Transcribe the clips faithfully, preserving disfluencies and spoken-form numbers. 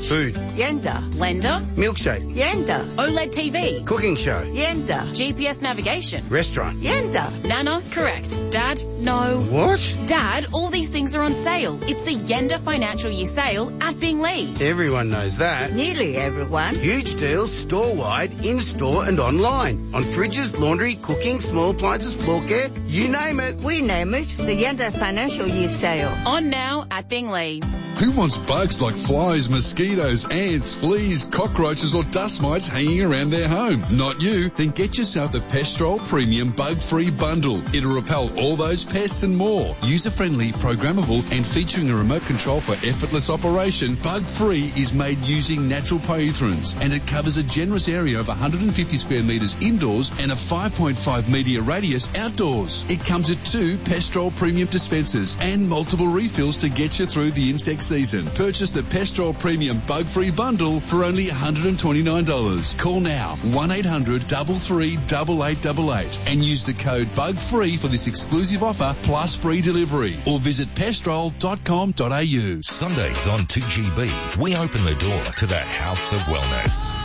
Food. Yenda. Blender. Milkshake. Yenda. OLED T V. Cooking show. Yenda. G P S navigation. Restaurant. Yenda. Nana, correct. Dad, no. What? Dad, all these things are on sale. It's the Yenda Financial Year Sale at Bingley. Everyone knows that. Nearly everyone. Huge deals store-wide, in-store and online. On fridges, laundry, cooking, small appliances, floor care, you name it. We name it the Yenda Financial Year Sale. On now at Bingley. Who wants bugs like flies, mosquitoes, ants, fleas, cockroaches or dust mites hanging around their home? Not you. Then get yourself the Pestrol Premium Bug-Free Bundle. It'll repel all those pests and more. User-friendly, programmable and featuring a remote control for effortless operation, Bug-Free is made using natural pyrethrins and it covers a generous area of one hundred fifty square metres indoors and a five point five metre radius outdoors. It comes with two Pestrol Premium dispensers and multiple refills to get you through the insect season. Purchase the Pestrol Premium Bug-Free Bundle for only one hundred twenty-nine dollars. Call now one eight hundred three three eight eight eight eight and use the code BUGFREE for this exclusive offer plus free delivery or visit pestrol dot com dot a u. Sundays on two G B, we open the door to the House of Wellness.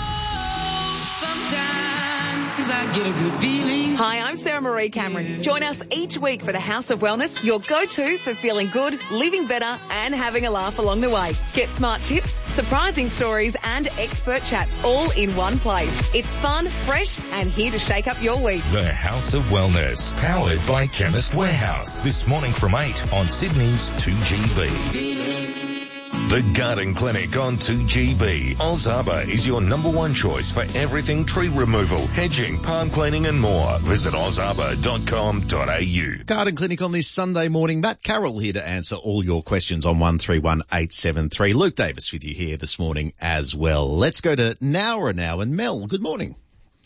I get a good feeling. Hi, I'm Sarah Marie Cameron. Join us each week for the House of Wellness, your go-to for feeling good, living better and having a laugh along the way. Get smart tips, surprising stories and expert chats all in one place. It's fun, fresh and here to shake up your week. The House of Wellness, powered by Chemist Warehouse. This morning from eight on Sydney's two G B. The Garden Clinic on two G B. Ozarber is your number one choice for everything tree removal, hedging, palm cleaning and more. Visit ozarber dot com dot a u. Garden Clinic on this Sunday morning. Matt Carroll here to answer all your questions on one three one eight seven three. Luke Davis with you here this morning as well. Let's go to Nowra now. And Mel, good morning.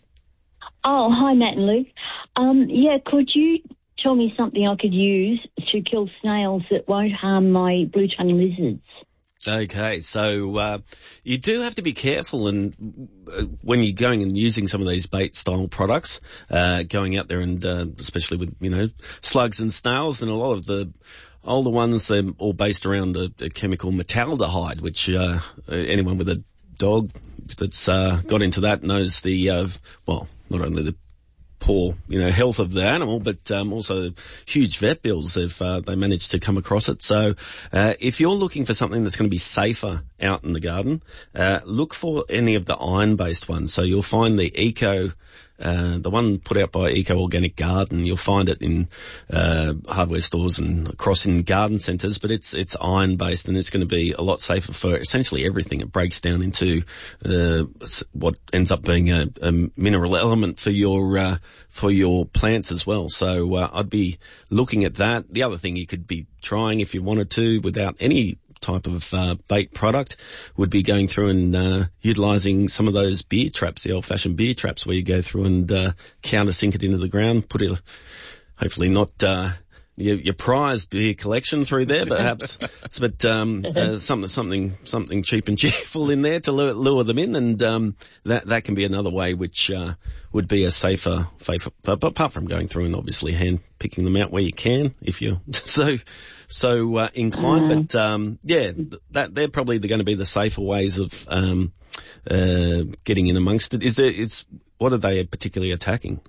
Oh, hi, Matt and Luke. Um, yeah, could you tell me something I could use to kill snails that won't harm my blue-tongued lizards? Okay, so uh, you do have to be careful and uh, when you're going and using some of these bait-style products, uh, going out there and uh, especially with, you know, slugs and snails, and a lot of the older ones, they're all based around the, the chemical metaldehyde, which uh, anyone with a dog that's uh, got into that knows the, uh, well, not only the poor, you know, health of the animal, but um, also huge vet bills if uh, they manage to come across it. So uh, if you're looking for something that's going to be safer out in the garden, uh, look for any of the iron-based ones. So you'll find the Eco, uh, the one put out by Eco Organic Garden. You'll find it in uh, hardware stores and across in garden centres, but it's it's iron-based and it's going to be a lot safer for essentially everything. It breaks down into uh, what ends up being a, a mineral element for your uh, for your plants as well. So uh, I'd be looking at that. The other thing you could be trying if you wanted to without any type of uh, bait product would be going through and uh, utilising some of those beer traps, the old-fashioned beer traps where you go through and uh, countersink it into the ground, put it, hopefully not uh, your, your prized beer collection through there, perhaps, but um, uh, something, something, something cheap and cheerful in there to lure, lure them in, and um, that that can be another way which uh, would be a safer, safer, apart from going through and obviously hand picking them out where you can, if you're so so uh, inclined. Mm. But um, yeah, that they're probably going to be the safer ways of um, uh, getting in amongst it. Is there? It's what are they particularly attacking?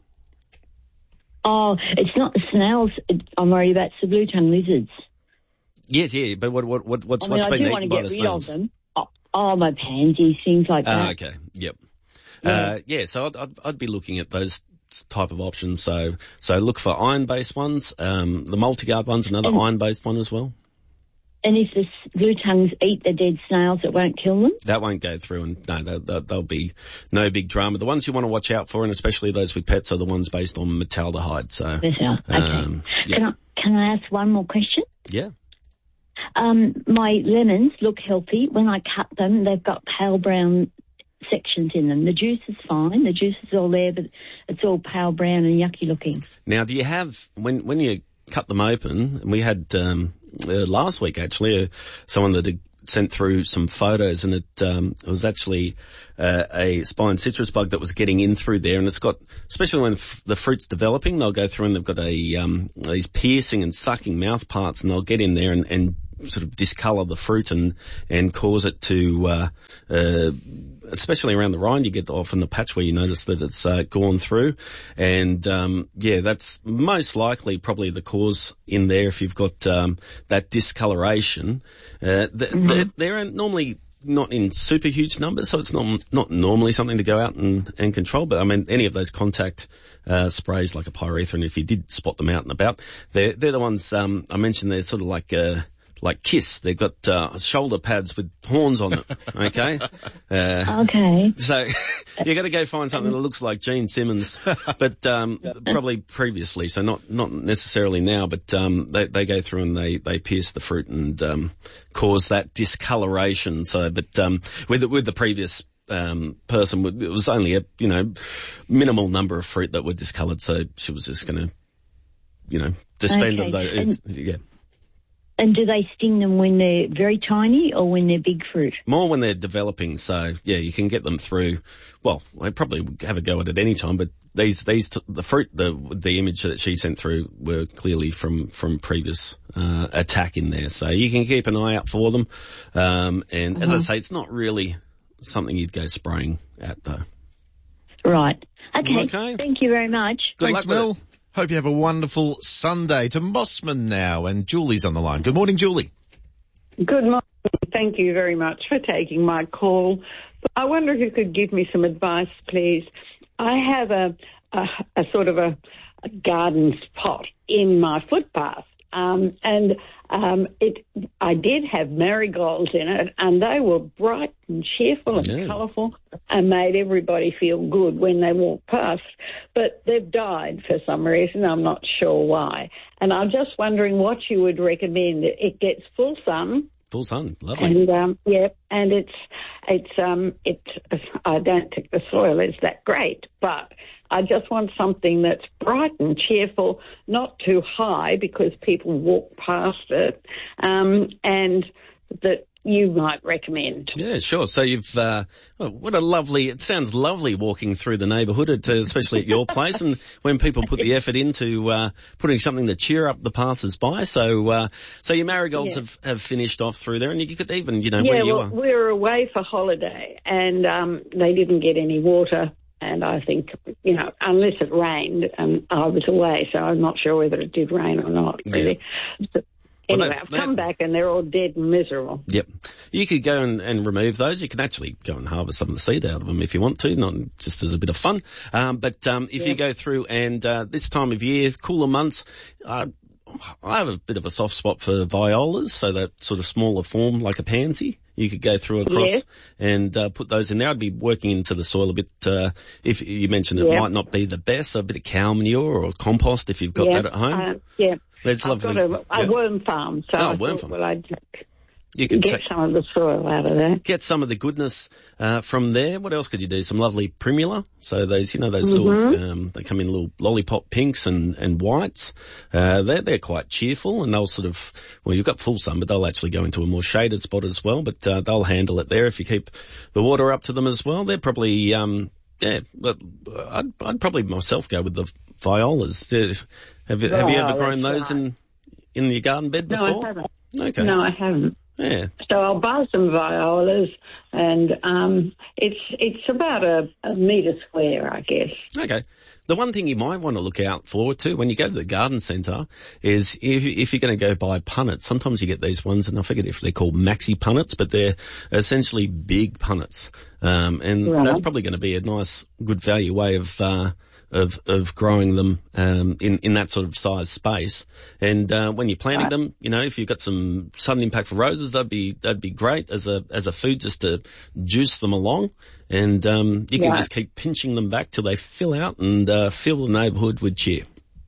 Oh, it's not the snails I'm worried about, it's the blue-tongued lizards. Yes, yeah, but what, what, what, what's, I mean, what's I been do eaten want to by get the rid snails? of them. Oh, oh, my pansies, things like that. Ah, okay, yep. Yeah, uh, yeah so I'd, I'd, I'd be looking at those type of options. So, so look for iron-based ones. Um, the multi-guard one's another and, iron-based one as well. And if the blue-tongues eat the dead snails, it won't kill them? That won't go through, and no, they'll, they'll, they'll be no big drama. The ones you want to watch out for, and especially those with pets, are the ones based on metaldehyde. So, okay. Um, yeah. Can I, can I ask one more question? Yeah. Um, my lemons look healthy. When I cut them, they've got pale brown sections in them. The juice is fine. The juice is all there, but it's all pale brown and yucky looking. Now, do you have, when, when you cut them open, and we had, um, uh, last week actually, uh, someone that had sent through some photos, and it, um, it was actually, uh, a spine citrus bug that was getting in through there, and it's got, especially when f- the fruit's developing, they'll go through and they've got a, um, these piercing and sucking mouth parts, and they'll get in there and, and sort of discolour the fruit and, and cause it to, uh, uh, especially around the rind, you get often the patch where you notice that it's, uh, gone through. And, um, yeah, that's most likely probably the cause in there if you've got, um, that discoloration. Uh, th- Mm-hmm. they're, they're normally not in super huge numbers, so it's not not normally something to go out and, and control. But I mean, any of those contact uh, sprays like a pyrethrin, if you did spot them out and about, they're they're the ones um, I mentioned. They're sort of like uh, like Kiss. They've got uh, shoulder pads with horns on them. Okay. Uh, Okay. So you got to go find something that looks like Gene Simmons, but um, probably previously. So not not necessarily now, but um, they they go through and they they pierce the fruit and um, cause that discoloration. So, but um, with the, with the previous um, person, it was only a you know minimal number of fruit that were discoloured. So she was just going to you know suspend Okay. them. And- Yeah. And do they sting them when they're very tiny or when they're big fruit? More when they're developing, so yeah, you can get them through. Well, they probably have a go at it any time, but these these t- the fruit, the the image that she sent through were clearly from from previous uh, attack in there. So you can keep an eye out for them. Um, and Mm-hmm. as I say, it's not really something you'd go spraying at though. Right. Okay. Okay. Thank you very much. Good Thanks, luck with Mel. it. Hope you have a wonderful Sunday. To Mossman now, and Julie's on the line. Good morning, Julie. Good morning. Thank you very much for taking my call. I wonder if you could give me some advice, please. I have a, a, a sort of a, a garden spot in my footpath, um, and um, it. I did have marigolds in it, and they were bright and cheerful and Yeah. colourful and made everybody feel good when they walked past. But they've died for some reason. I'm not sure why. And I'm just wondering what you would recommend. It gets full sun. Full sun, lovely. And um, yeah, and it's it's um it's I don't think the soil is that great, but I just want something that's bright and cheerful, not too high because people walk past it, um, and that you might recommend. Yeah, sure. So you've, uh, oh, what a lovely, it sounds lovely walking through the neighbourhood, at, uh, especially at your place, and when people put the effort into uh, putting something to cheer up the passers-by. So uh, so your marigolds Yeah. have, have finished off through there, and you could even, you know, Yeah, where you well, are. we were away for holiday, and um, they didn't get any water. And I think, you know, unless it rained, and I was away, so I'm not sure whether it did rain or not, really. So, Well, anyway, that- I've that- come back and they're all dead and miserable. Yep. You could go and, and remove those. You can actually go and harvest some of the seed out of them if you want to, not just as a bit of fun. Um, but um, if Yeah. you go through and uh, this time of year, cooler months, uh, I have a bit of a soft spot for violas, so that sort of smaller form like a pansy. You could go through across Yes. and uh, put those in there. I'd be working into the soil a bit. Uh, if you mentioned it Yeah. might not be the best, so a bit of cow manure or compost if you've got yeah, that at home. Uh, yeah. That's I've lovely. got a, a Yeah. worm farm, so Oh, I worm thought, farm. well, I'd You can get take- some of the soil out of there. get some of the goodness uh, from there. What else could you do? Some lovely primula. So those, you know, those Mm-hmm. little, um, they come in little lollipop pinks and, and whites. Uh, they're, they're quite cheerful and they'll sort of, well, you've got full sun, but they'll actually go into a more shaded spot as well, but, uh, they'll handle it there if you keep the water up to them as well. They're probably, um, yeah, but I'd, I'd probably myself go with the violas. They're- Have, you- have you ever Violas, grown those in, in your garden bed No, before? I haven't. Okay. No, I haven't. Yeah. So I'll buy some violas, and um, it's it's about a, a metre square, I guess. Okay. The one thing you might want to look out for too when you go to the garden centre is if, if you're going to go buy punnets, sometimes you get these ones, and I forget if they're called maxi punnets, but they're essentially big punnets. Um, and Right. that's probably going to be a nice, good value way of, uh, of, of growing them, um, in, in that sort of size space. And, uh, when you're planting Right. them, you know, if you've got some sudden impact for roses, that'd be, that'd be great as a, as a food just to juice them along. And, um, you can Right. just keep pinching them back till they fill out and, uh, fill the neighbourhood with cheer.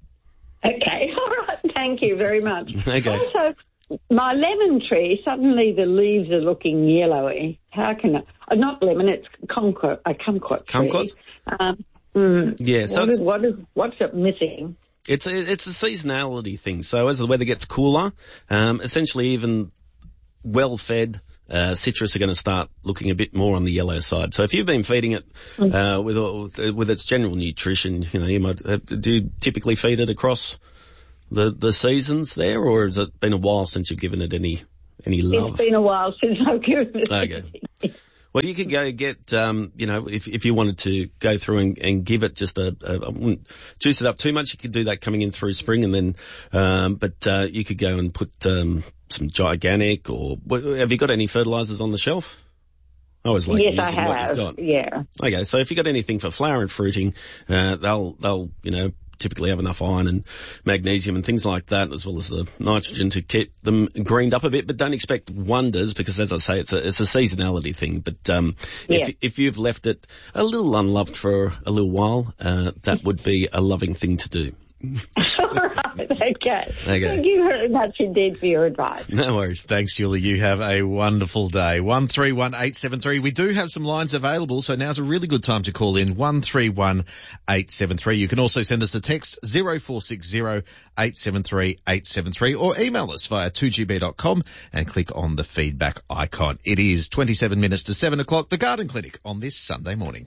Okay, all right. Thank you very much. Okay. Also, my lemon tree, suddenly the leaves are looking yellowy. How can I? Uh, not lemon, it's kumquat, a kumquat tree. Kumquat? Um, mm, Yeah, so what it's- is, what is, what's it missing? It's a, it's a seasonality thing. So as the weather gets cooler, um, essentially even well-fed uh, citrus are going to start looking a bit more on the yellow side. So if you've been feeding it uh, with all- with its general nutrition, you know, you might uh, do you typically feed it across the the seasons there, or has it been a while since you've given it any Any love? It's been a while since I've given it. Okay. Well, you could go get, um, you know, if if you wanted to go through and, and give it just a, a, I wouldn't juice it up too much. You could do that coming in through spring, and then, um, but uh, you could go and put um, some Giganic or have you got any fertilizers on the shelf? I always like yes, using I what have. you've got. Yeah. Okay, so if you got anything for flower and fruiting, uh, they'll they'll you know. typically have enough iron and magnesium and things like that, as well as the nitrogen to keep them greened up a bit, but don't expect wonders because, as I say, it's a, it's a seasonality thing. But um, yeah. if, if you've left it a little unloved for a little while, uh, that would be a loving thing to do. All right, okay. okay. Thank you very much indeed for your advice. No worries. Thanks, Julie. You have a wonderful day. one three one eight seven three. We do have some lines available, so now's a really good time to call in. one three one eight seven three. You can also send us a text zero four six zero eight seven three eight seven three or email us via two g b dot com and click on the feedback icon. It is twenty-seven minutes to seven o'clock, the Garden Clinic on this Sunday morning.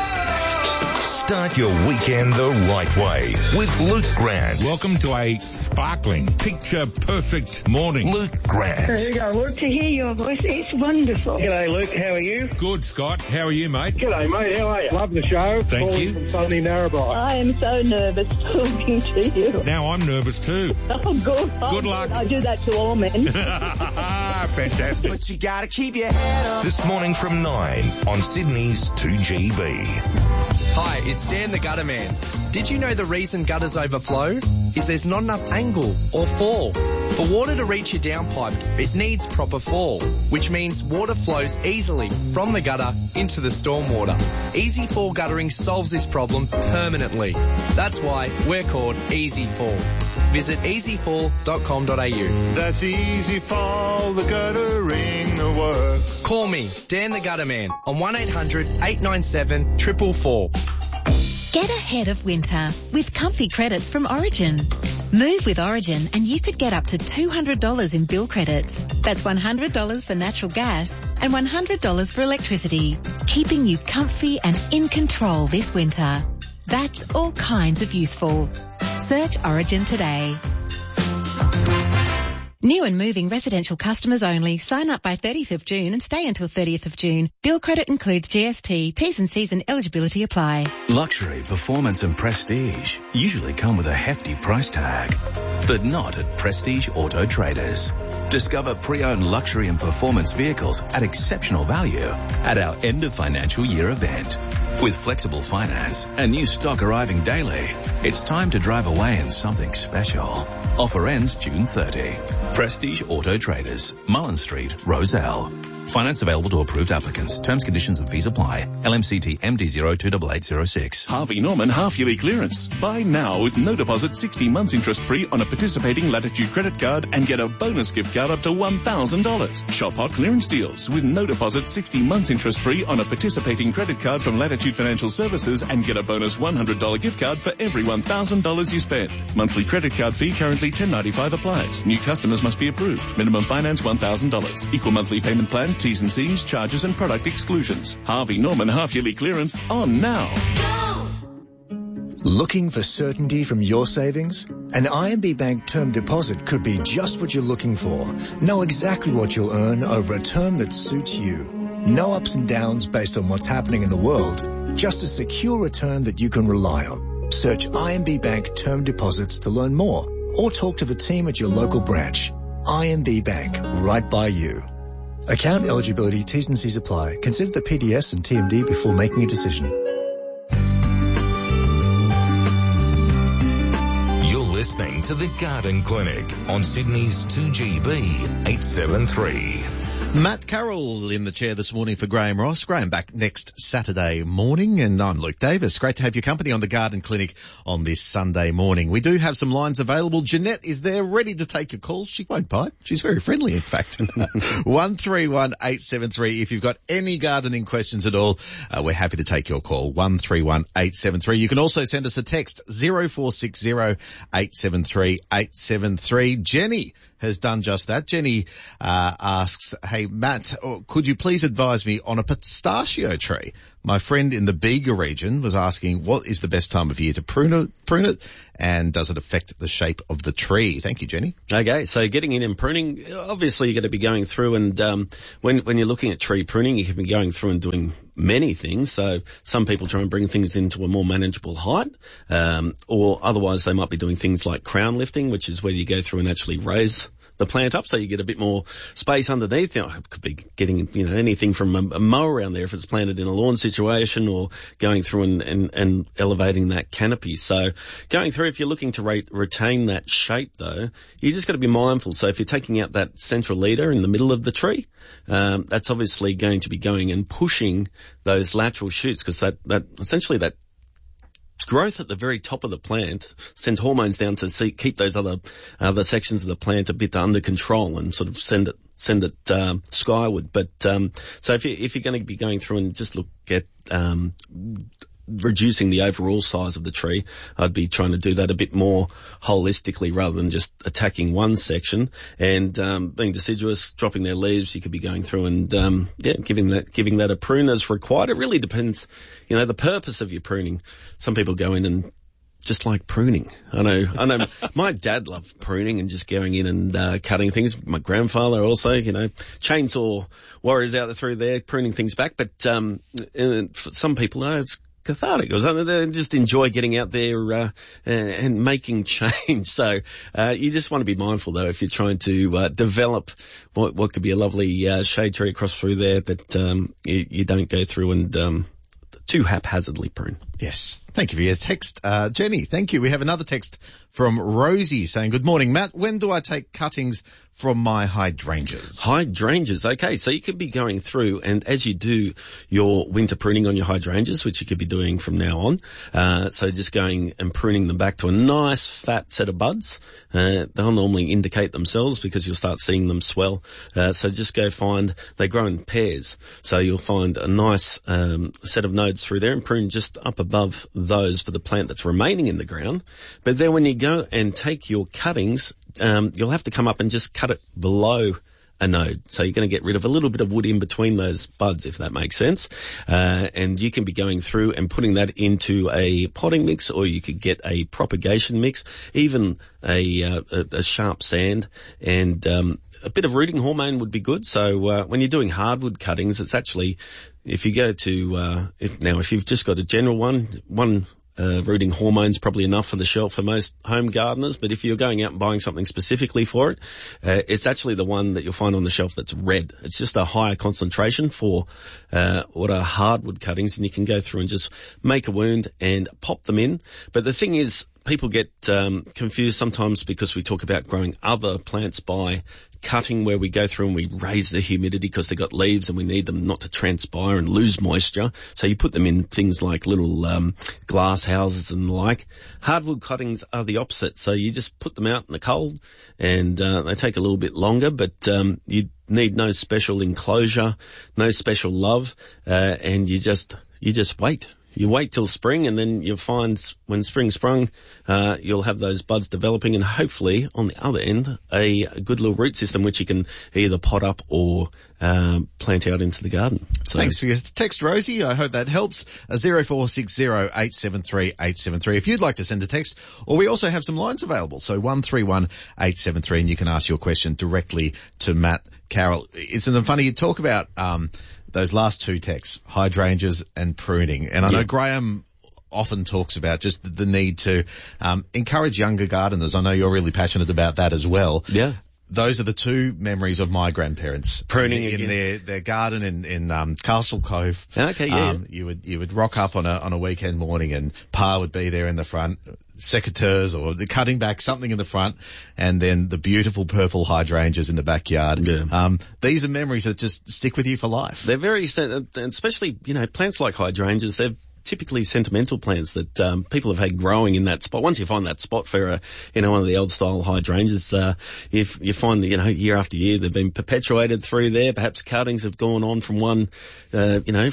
Start your weekend the right way with Luke Grant. Welcome to a sparkling, picture-perfect morning. Luke Grant. There you go, Luke. To hear your voice, it's wonderful. G'day, Luke. How are you? Good, Scott. How are you, mate? G'day, mate. How are you? Love the show. Thank Calling you. From sunny Narrabri. I am so nervous talking to you. Now I'm nervous too. Oh, good. Good oh, luck. Good. I do that to all men. Fantastic. But you gotta keep your head up. This morning from nine on Sydney's two G B. Hi, it's Dan the Gutter Man. Did you know the reason gutters overflow is there's not enough angle or fall? For water to reach your downpipe, it needs proper fall, which means water flows easily from the gutter into the stormwater. Easy Fall guttering solves this problem permanently. That's why we're called Easy Fall. Visit easy fall dot com dot a u. That's Easy Fall, the guttering that works. Call me, Dan the Gutter Man, on one eight hundred eight nine seven four four four. Get ahead of winter with comfy credits from Origin. Move with Origin and you could get up to two hundred dollars in bill credits. That's one hundred dollars for natural gas and one hundred dollars for electricity, keeping you comfy and in control this winter. That's all kinds of useful. Search Origin today. New and moving residential customers only. Sign up by thirtieth of June and stay until thirtieth of June. Bill credit includes G S T. T's and C's and eligibility apply. Luxury, performance and prestige usually come with a hefty price tag, but not at Prestige Auto Traders. Discover pre-owned luxury and performance vehicles at exceptional value at our end of financial year event. With flexible finance and new stock arriving daily, it's time to drive away in something special. Offer ends June thirtieth. Prestige Auto Traders, Mullen Street, Roselle. Finance available to approved applicants. Terms, conditions and fees apply. L M C T M D zero two eight eight zero six. Harvey Norman half-yearly clearance. Buy now with no deposit, sixty months interest-free on a participating Latitude credit card and get a bonus gift card up to one thousand dollars. Shop hot clearance deals with no deposit, sixty months interest-free on a participating credit card from Latitude Financial Services and get a bonus one hundred dollars gift card for every one thousand dollars you spend. Monthly credit card fee currently ten ninety-five applies. New customers must be approved. Minimum finance one thousand dollars. Equal monthly payment plan, T's and C's, charges and product exclusions. Harvey Norman half-yearly clearance on now. Looking for certainty from your savings? An I M B Bank term deposit could be just what you're looking for. Know exactly what you'll earn over a term that suits you. No ups and downs based on what's happening in the world. Just a secure return that you can rely on. Search I M B Bank term deposits to learn more or talk to the team at your local branch. I M B Bank, right by you. Account eligibility, T's and C's apply. Consider the P D S and T M D before making a decision. You're listening to the Garden Clinic on Sydney's two G B eight seven three. Matt Carroll in the chair this morning for Graham Ross. Graham back next Saturday morning, and I'm Luke Davis. Great to have your company on the Garden Clinic on this Sunday morning. We do have some lines available. Jeanette is there ready to take your calls. She won't bite. She's very friendly, in fact. one three one eight seven three. If you've got any gardening questions at all, uh, we're happy to take your call. one three one eight seven three. You can also send us a text zero four six zero eight seven three eight seven three. Jenny has done just that. Jenny uh, asks, hey, Matt, could you please advise me on a pistachio tree My friend in the Bega region was asking, what is the best time of year to prune it, prune it, and does it affect the shape of the tree? Thank you, Jenny. Okay, so getting in and pruning, obviously you're going to be going through and um, when, when you're looking at tree pruning, you can be going through and doing many things. So some people try and bring things into a more manageable height, um, or otherwise they might be doing things like crown lifting, which is where you go through and actually raise the plant up so you get a bit more space underneath. You know, it could be getting, you know, anything from a, a mow around there if it's planted in a lawn situation, or going through and, and, and elevating that canopy. So going through, if you're looking to re- retain that shape though, you just got to be mindful. So if you're taking out that central leader in the middle of the tree, um, that's obviously going to be going and pushing those lateral shoots, because that, that essentially that growth at the very top of the plant sends hormones down to see, keep those other other sections of the plant a bit under control and sort of send it send it um, skyward. But um, so if you if you're going to be going through and just look at um, reducing the overall size of the tree, I'd be trying to do that a bit more holistically rather than just attacking one section. And um, being deciduous, dropping their leaves, you could be going through and um, yeah, giving that giving that a prune as required. It really depends, you know, the purpose of your pruning. Some people go in and just like pruning. I know, I know. My dad loved pruning and just going in and uh, cutting things. My grandfather also, you know, chainsaw warriors out there through there, pruning things back. But um, for some people, no, it's cathartic. It was, they just enjoy getting out there uh, and, and making change. So uh, you just want to be mindful, though, if you're trying to uh, develop what, what could be a lovely uh, shade tree across through there, that um, you, you don't go through and um, too haphazardly prune. Yes. Thank you for your text, uh, Jenny. Thank you. We have another text from Rosie saying, good morning, Matt. When do I take cuttings from my hydrangeas? Hydrangeas. Okay. So you could be going through, and as you do your winter pruning on your hydrangeas, which you could be doing from now on, uh, so just going and pruning them back to a nice fat set of buds. Uh, they'll normally indicate themselves because you'll start seeing them swell. Uh, so just go find, they grow in pairs. So you'll find a nice, um, set of nodes through there and prune just up above those for the plant that's remaining in the ground. But then when you go and take your cuttings, um, you'll have to come up and just cut it below a node. So you're going to get rid of a little bit of wood in between those buds, if that makes sense. Uh, and you can be going through and putting that into a potting mix, or you could get a propagation mix, even a, uh, a, a sharp sand, and um, a bit of rooting hormone would be good. So uh, when you're doing hardwood cuttings, it's actually, if you go to, uh, if, now if you've just got a general one, one Uh, rooting hormone's probably enough for the shelf for most home gardeners, but if you're going out and buying something specifically for it, uh, it's actually the one that you'll find on the shelf that's red. It's just a higher concentration for uh, what are hardwood cuttings, and you can go through and just make a wound and pop them in. But the thing is, people get um, confused sometimes because we talk about growing other plants by cutting, where we go through and we raise the humidity because they've got leaves and we need them not to transpire and lose moisture. So you put them in things like little um, glass houses and the like. Hardwood cuttings are the opposite. So you just put them out in the cold, and uh, they take a little bit longer, but um, you need no special enclosure, no special love, uh, and you just you just wait. You wait till spring, and then you'll find when spring sprung, uh, you'll have those buds developing, and hopefully on the other end, a, a good little root system which you can either pot up or uh, plant out into the garden. So, thanks for your text, Rosie. I hope that helps. Uh, zero four six zero eight seven three eight seven three if you'd like to send a text, or we also have some lines available. So one three one eight seven three, and you can ask your question directly to Matt Carroll. Isn't it funny you talk about um those last two texts, hydrangeas and pruning. And I know yeah. Graham often talks about just the, the need to um, encourage younger gardeners. I know you're really passionate about that as well. Yeah. Those are the two memories of my grandparents. Pruning in, in their, their garden in, in um, Castle Cove. Okay, yeah. Um, you would you would rock up on a on a weekend morning, and Pa would be there in the front, secateurs or the cutting back something in the front, and then the beautiful purple hydrangeas in the backyard. Yeah. Um, these are memories that just stick with you for life. They're very, especially, you know, plants like hydrangeas, they're typically sentimental plants that um, people have had growing in that spot. Once you find that spot for a, you know, one of the old style hydrangeas, uh, if you find, you know, year after year they've been perpetuated through there. Perhaps cuttings have gone on from one, uh, you know, from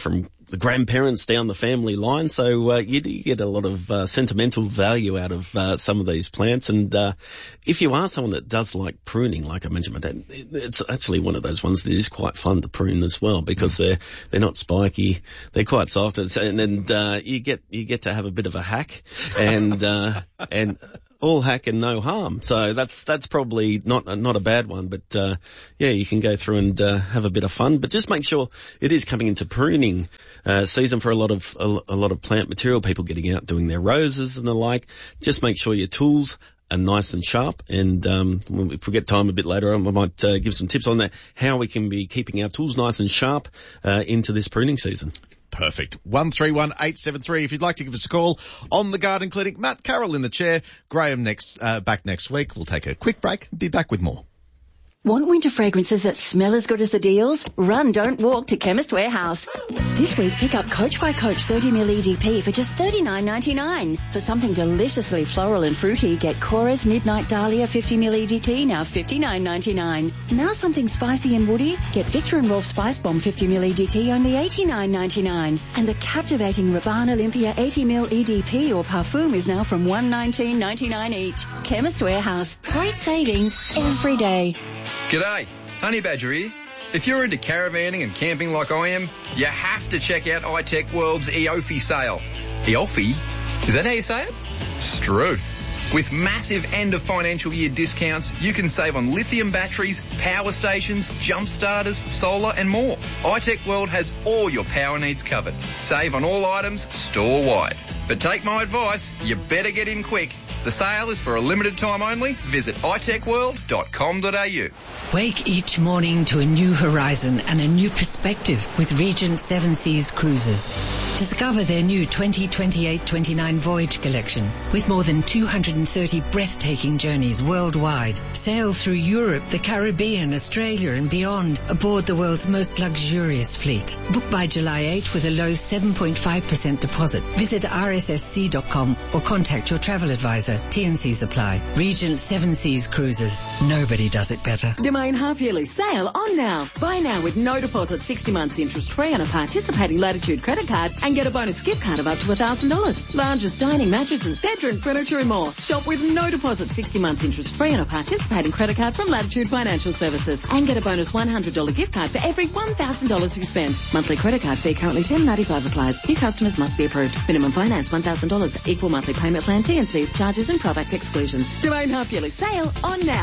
the grandparents down the family line. So uh, you, you get a lot of uh, sentimental value out of uh, some of these plants. And uh, if you are someone that does like pruning, like I mentioned, my dad, it's actually one of those ones that is quite fun to prune as well, because they're they're not spiky, they're quite soft, and and uh, you get you get to have a bit of a hack, and uh, and. all hack and no harm. So that's that's probably not not a bad one. But uh, yeah, you can go through and uh, have a bit of fun. But just make sure it is coming into pruning uh, season for a lot of a, a lot of plant material. People getting out doing their roses and the like. Just make sure your tools are nice and sharp. And um, if we get time a bit later on, we might uh, give some tips on that, how we can be keeping our tools nice and sharp uh, into this pruning season. Perfect. one three one eight seven three if you'd like to give us a call on the Garden Clinic. Matt Carroll in the chair. Graham next, uh, back next week. We'll take a quick break and be back with more. Want winter fragrances that smell as good as the deals? Run, don't walk to Chemist Warehouse. This week, pick up Coach by Coach thirty milliliter E D P for just thirty-nine ninety-nine. For something deliciously floral and fruity, get Cora's Midnight Dahlia fifty milliliter E D T, now fifty-nine ninety-nine. Now something spicy and woody, get Victor and Rolf Spice Bomb fifty milliliter E D T, only eighty-nine ninety-nine. And the captivating Rabanne Olympia eighty milliliter E D P or Parfum is now from one nineteen ninety-nine each. Chemist Warehouse. Great savings every day. G'day, Honey Badger here. If you're into caravanning and camping like I am, you have to check out iTech World's E O F I sale. E O F I? Is that how you say it? Struth. With massive end of financial year discounts, you can save on lithium batteries, power stations, jump starters, solar and more. iTech World has all your power needs covered. Save on all items store-wide. But take my advice, you better get in quick. The sale is for a limited time only. Visit i tech world dot com dot a u. Wake each morning to a new horizon and a new perspective with Regent Seven Seas Cruises. Discover their new twenty twenty-eight twenty-nine voyage collection with more than two hundred thirty breathtaking journeys worldwide. Sail through Europe, the Caribbean, Australia and beyond aboard the world's most luxurious fleet. Book by July eighth with a low seven point five percent deposit. Visit r s s c dot com or contact your travel advisor. T and C's apply. Regent Seven Seas Cruises. Nobody does it better. Domain half-yearly sale on now. Buy now with no deposit, sixty months interest-free on a participating Latitude credit card and get a bonus gift card of up to one thousand dollars. Lounges, dining, mattresses, bedroom furniture and more. Shop with no deposit, sixty months interest-free on a participating credit card from Latitude Financial Services and get a bonus one hundred dollars gift card for every one thousand dollars you spend. Monthly credit card fee currently ten ninety-five applies. New customers must be approved. Minimum finance one thousand dollars. Equal monthly payment plan. T and C's charges and product exclusions. Domain half-yearly sale on now.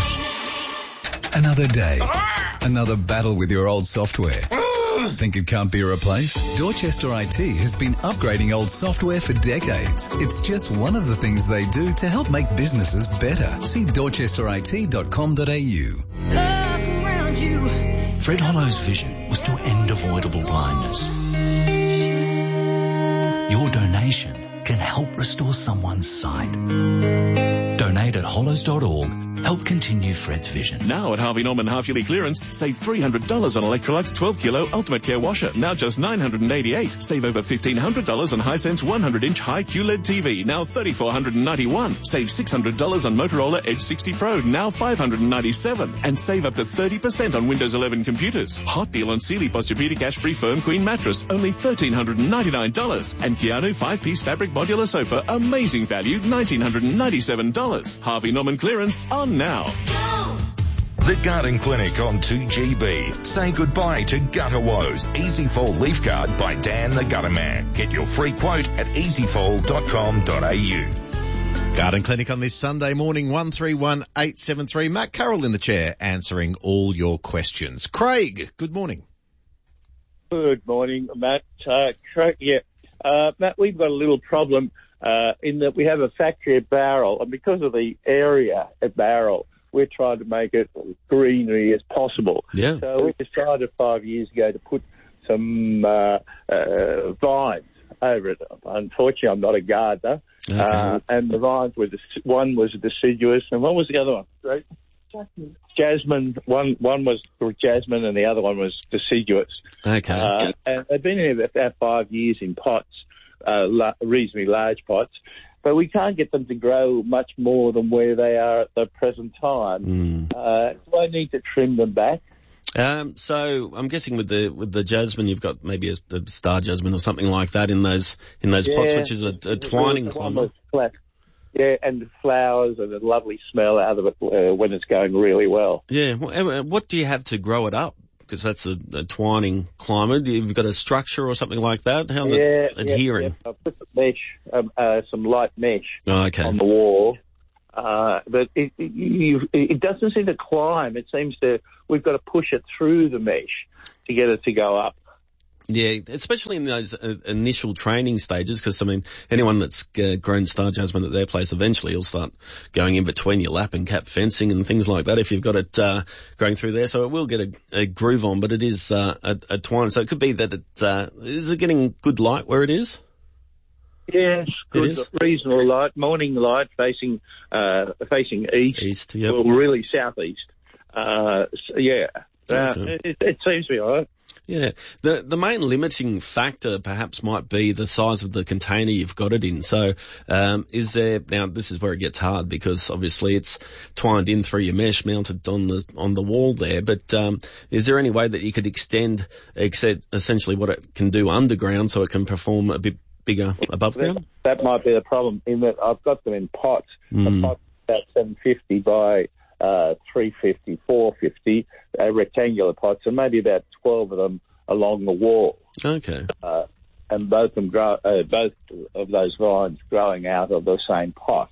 Another day. Another battle with your old software. Think it can't be replaced? Dorchester I T has been upgrading old software for decades. It's just one of the things they do to help make businesses better. See dorchester I T dot com dot a u. Fred Hollow's vision was to end avoidable blindness. Your donation can help restore someone's sight. Donate at hollows dot org. Help continue Fred's vision. Now at Harvey Norman half-yearly clearance, save three hundred dollars on Electrolux twelve kilo Ultimate Care Washer, now just nine hundred eighty-eight dollars. Save over fifteen hundred dollars on Hisense one hundred inch high Q L E D T V, now three thousand four hundred ninety-one dollars. Save six hundred dollars on Motorola Edge sixty Pro, now five hundred ninety-seven dollars. And save up to thirty percent on Windows eleven computers. Hot deal on Sealy Posturepedic Ash-Free Firm Queen Mattress, only one thousand three hundred ninety-nine dollars. And Keanu five-piece fabric modular sofa, amazing value, one thousand nine hundred ninety-seven dollars. Harvey Norman clearance on now. The Garden Clinic on two G B. Say goodbye to gutter woes. Easy Fall Leaf Guard by Dan the Gutter Man. Get your free quote at easy fall dot com dot a u. Garden Clinic on this Sunday morning, one three one eight seven three. Matt Carroll in the chair answering all your questions. Craig, good morning. Good morning, Matt. Uh, Craig, yeah. Uh, Matt, we've got a little problem uh, in that we have a factory at Bowral, and because of the area at Bowral, we're trying to make it greenery as possible. Yeah. So we decided five years ago to put some uh, uh, vines over it. Unfortunately, I'm not a gardener. Okay. Uh, and the vines were, dec- one was deciduous, and what was the other one? Right? Jasmine. Jasmine. One one was jasmine, and the other one was deciduous. Okay. Uh, and they've been in about five years in pots, uh, la- reasonably large pots. But we can't get them to grow much more than where they are at the present time. Mm. Uh, do I need to trim them back? Um, so I'm guessing with the with the jasmine, you've got maybe a, a star jasmine or something like that in those in those yeah, pots, which is a, a twining climber. Yeah, and the flowers and a lovely smell out of it uh, when it's going really well. Yeah. What do you have to grow it up? Because that's a, a twining climber. You've got a structure or something like that. How's yeah, it adhering? Yeah, yeah. I put the mesh, um, uh, some light mesh oh, okay. on the wall. Uh, but it, it, you, it doesn't seem to climb. It seems to, we've got to push it through the mesh to get it to go up. Yeah, especially in those uh, initial training stages, because, I mean, anyone that's uh, grown star jasmine at their place eventually will start going in between your lap and cap fencing and things like that if you've got it uh, going through there. So it will get a, a groove on, but it is uh, a, a twine. So it could be that it, uh, is it getting good light where it is? Yes, good, reasonable light, morning light facing uh, facing east, east, yep. well, really southeast. Uh, so yeah, uh, Okay. it, it seems to be all right. Yeah. The the main limiting factor perhaps might be the size of the container you've got it in. So, um, is there, now this is where it gets hard because obviously it's twined in through your mesh mounted on the, on the wall there, but, um, is there any way that you could extend, except essentially what it can do underground so it can perform a bit bigger above ground? That might be the problem in that I've got them in pots. Mm. A pot's about seven fifty by uh, three fifty, four fifty, uh, rectangular pots, and maybe about twelve of them along the wall. Okay. Uh, and both of them grow, uh, both of those vines growing out of the same pot.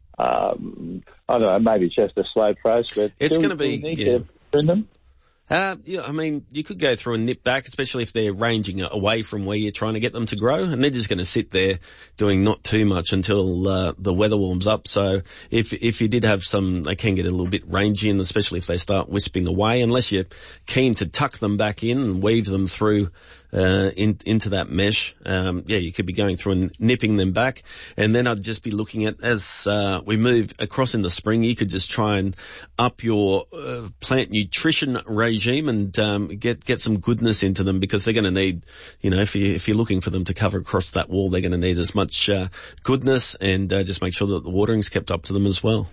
Um, I don't know, maybe it's just a slow process, but it's going to do be, you need yeah. to prune them? Uh, yeah, I mean, you could go through and nip back, especially if they're ranging away from where you're trying to get them to grow, and they're just going to sit there doing not too much until uh, the weather warms up. So if if you did have some, they can get a little bit rangy, and especially if they start wisping away, unless you're keen to tuck them back in and weave them through uh, in, into that mesh. Um, yeah, you could be going through and nipping them back, and then I'd just be looking at, as uh, we move across in the spring, you could just try and up your uh, plant nutrition regime and um, get get some goodness into them, because they're going to need, you know, if you if you're looking for them to cover across that wall, they're going to need as much uh, goodness, and uh, just make sure that the watering's kept up to them as well.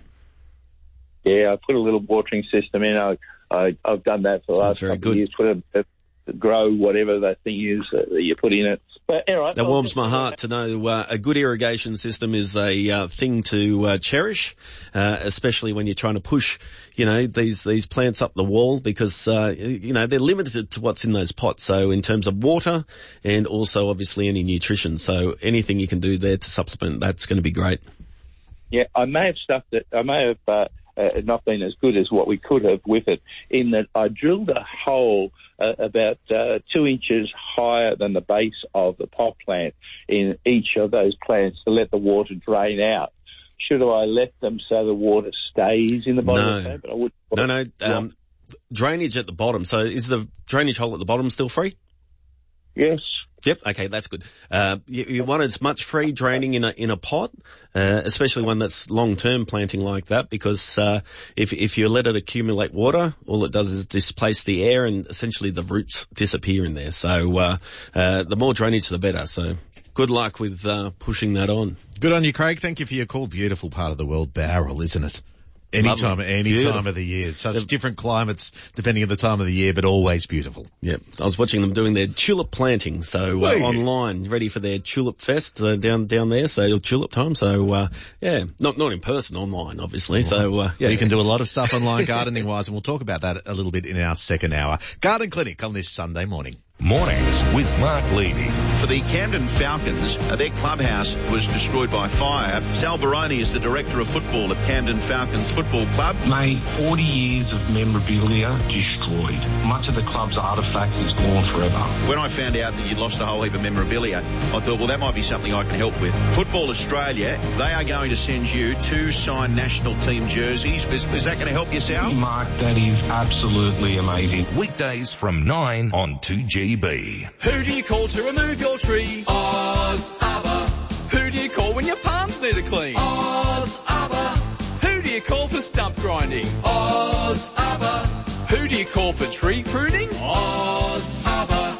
Yeah, I put a little watering system in. I, I I've done that for the last Very couple good. of years. Put a, a grow whatever that thing is uh, that you put in it. But anyway, that warms my heart to know uh, a good irrigation system is a uh, thing to uh, cherish, uh, especially when you're trying to push, you know, these these plants up the wall, because uh, you know they're limited to what's in those pots. So in terms of water and also obviously any nutrition, so anything you can do there to supplement, that's going to be great. Yeah, I may have stuffed it. I may have uh, uh, not been as good as what we could have with it, in that I drilled a hole uh, about uh, two inches higher than the base of the pot plant in each of those plants to let the water drain out. Should I let them so the water stays in the bottom no. of the plant? But I would, no, no. Um, drainage at the bottom. So is the drainage hole at the bottom still free? Yes. Yep. Okay, that's good. Uh, you, you want as much free draining in a in a pot, uh, especially one that's long term planting like that, because uh, if if you let it accumulate water, all it does is displace the air, and essentially the roots disappear in there. So uh, uh, the more drainage, the better. So good luck with uh, pushing that on. Good on you, Craig. Thank you for your call. Beautiful part of the world, Bowral, isn't it? Any Lovely. time, any Beautiful. time of the year. Such different climates depending on the time of the year, but always beautiful. Yep. I was watching them doing their tulip planting, so uh, Were you? online, ready for their tulip fest uh, down down there, so tulip time. So uh, yeah, not not in person, online, obviously. So uh, yeah, You can do a lot of stuff online gardening wise, and we'll talk about that a little bit in our second hour. Garden Clinic on this Sunday morning. Mornings with Mark Levy. For the Camden Falcons, uh, their clubhouse was destroyed by fire. Sal Baroni is the Director of Football at Camden Falcons Football Club. Mate, forty years of memorabilia destroyed. Much of the club's artefacts is gone forever. When I found out that you'd lost a whole heap of memorabilia, I thought, well, that might be something I can help with. Football Australia, they are going to send you two signed national team jerseys. Is, is that going to help you, Sal? Mark, that is absolutely amazing. Weekdays from nine on two G B. Who do you call to remove your tree? Oz Arbor. Who do you call when your palms need a clean? Oz Arbor. Who do you call for stump grinding? Oz Arbor. Who do you call for tree pruning? Oz Arbor.